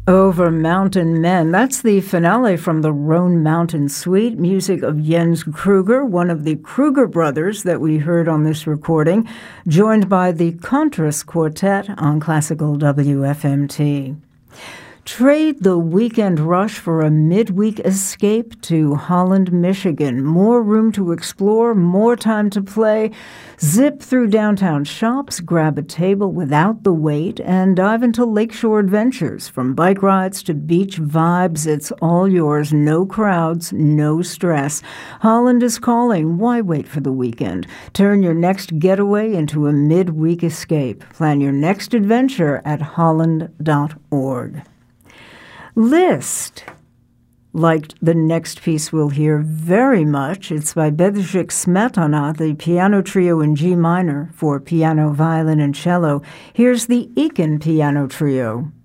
Over Mountain Men. That's the finale from the Roan Mountain Suite, music of Jens Kruger, one of the Kruger brothers that we heard on this recording, joined by the Contras Quartet on Classical WFMT. Trade the weekend rush for a midweek escape to Holland, Michigan. More room to explore, more time to play. Zip through downtown shops, grab a table without the wait, and dive into lakeshore adventures. From bike rides to beach vibes, it's all yours. No crowds, no stress. Holland is calling. Why wait for the weekend? Turn your next getaway into a midweek escape. Plan your next adventure at holland.org. Liszt liked the next piece we'll hear very much. It's by Bedřich Smetana, the piano trio in G minor for piano, violin, and cello. Here's the Ekin Piano Trio.